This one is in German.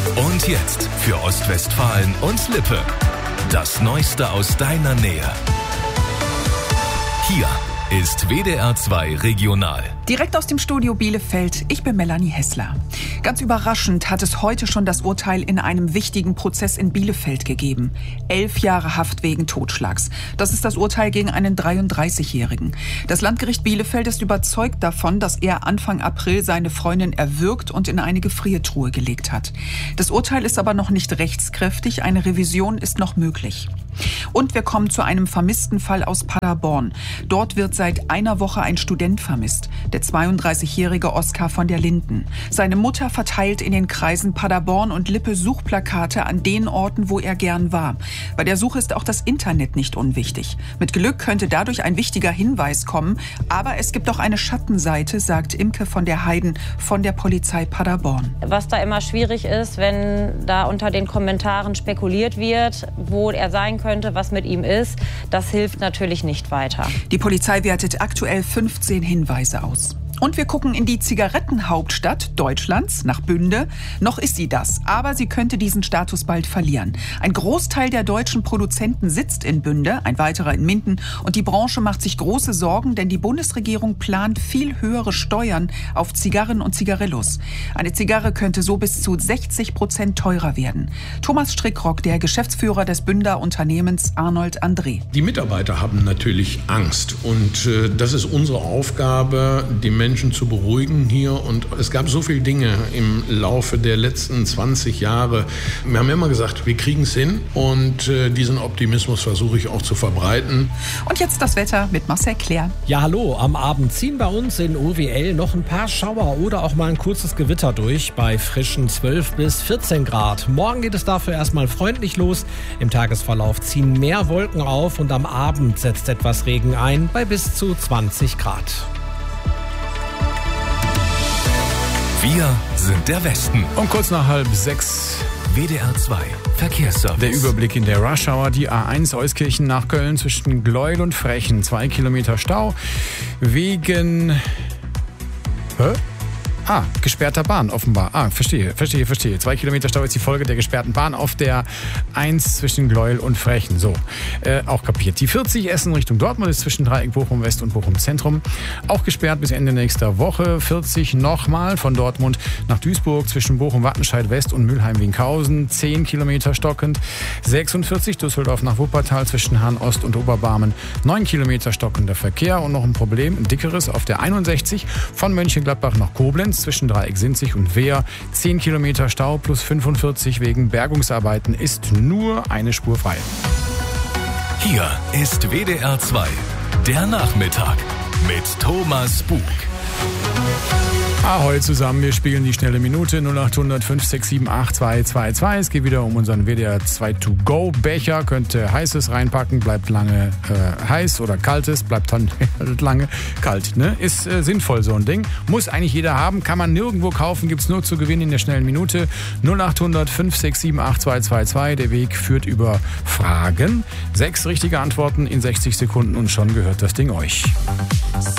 Und jetzt für Ostwestfalen und Lippe. Das Neueste aus deiner Nähe. Hier ist WDR 2 Regional. Direkt aus dem Studio Bielefeld, ich bin Melanie Hessler. Ganz überraschend hat es heute schon das Urteil in einem wichtigen Prozess in Bielefeld gegeben. 11 Jahre Haft wegen Totschlags. Das ist das Urteil gegen einen 33-Jährigen. Das Landgericht Bielefeld ist überzeugt davon, dass er Anfang April seine Freundin erwürgt und in eine Gefriertruhe gelegt hat. Das Urteil ist aber noch nicht rechtskräftig. Eine Revision ist noch möglich. Und wir kommen zu einem vermissten Fall aus Paderborn. Dort wird seit einer Woche ein Student vermisst, der 32-jährige Oskar von der Linden. Seine Mutter verteilt in den Kreisen Paderborn und Lippe Suchplakate an den Orten, wo er gern war. Bei der Suche ist auch das Internet nicht unwichtig. Mit Glück könnte dadurch ein wichtiger Hinweis kommen. Aber es gibt auch eine Schattenseite, sagt Imke von der Heiden von der Polizei Paderborn. Was da immer schwierig ist, wenn da unter den Kommentaren spekuliert wird, wo er sein könnte, was mit ihm ist, das hilft natürlich nicht weiter. Die Polizei wertet aktuell 15 Hinweise aus. Und wir gucken in die Zigarettenhauptstadt Deutschlands, nach Bünde. Noch ist sie das, aber sie könnte diesen Status bald verlieren. Ein Großteil der deutschen Produzenten sitzt in Bünde, ein weiterer in Minden. Und die Branche macht sich große Sorgen, denn die Bundesregierung plant viel höhere Steuern auf Zigarren und Zigarillos. Eine Zigarre könnte so bis zu 60% teurer werden. Thomas Strickrock, der Geschäftsführer des Bünder Unternehmens Arnold André. Die Mitarbeiter haben natürlich Angst und das ist unsere Aufgabe, die Menschen zu beruhigen hier. Und es gab so viele Dinge im Laufe der letzten 20 Jahre. Wir haben immer gesagt, wir kriegen es hin und diesen Optimismus versuche ich auch zu verbreiten. Und jetzt das Wetter mit Marcel Claire. Ja, hallo. Am Abend ziehen bei uns in OWL noch ein paar Schauer oder auch mal ein kurzes Gewitter durch bei frischen 12 bis 14 Grad. Morgen geht es dafür erstmal freundlich los. Im Tagesverlauf ziehen mehr Wolken auf und am Abend setzt etwas Regen ein bei bis zu 20 Grad. Wir sind der Westen. Um kurz nach 5:30. WDR 2 Verkehrsservice. Der Überblick in der Rush-Hour. Die A1 Euskirchen nach Köln zwischen Gleuel und Frechen. 2 Kilometer Stau wegen... gesperrter Bahn offenbar. Verstehe. 2 Kilometer Stau ist die Folge der gesperrten Bahn auf der 1 zwischen Gleuel und Frechen. So, auch kapiert. Die 40 Essen Richtung Dortmund ist zwischen Dreieck Bochum West und Bochum Zentrum. Auch gesperrt bis Ende nächster Woche. 40 nochmal von Dortmund nach Duisburg zwischen Bochum Wattenscheid West und Mülheim-Wienkhausen. 10 Kilometer stockend. 46 Düsseldorf nach Wuppertal zwischen Hahn Ost und Oberbarmen. 9 Kilometer stockender Verkehr und noch ein Problem, ein dickeres auf der 61 von Mönchengladbach nach Koblenz zwischen Dreieck Sinzig und Wehr. 10 Kilometer Stau plus 45 wegen Bergungsarbeiten ist nur eine Spur frei. Hier ist WDR 2, der Nachmittag mit Thomas Bug. Ahoi zusammen, wir spielen die schnelle Minute 0800 567 8222. Es geht wieder um unseren WDR 2 To Go Becher. Könnt heißes reinpacken, bleibt lange heiß oder kaltes, bleibt dann lange kalt. Ne? Ist sinnvoll so ein Ding. Muss eigentlich jeder haben, kann man nirgendwo kaufen, gibt's nur zu gewinnen in der schnellen Minute 0800 567 8222. Der Weg führt über Fragen. 6 richtige Antworten in 60 Sekunden und schon gehört das Ding euch.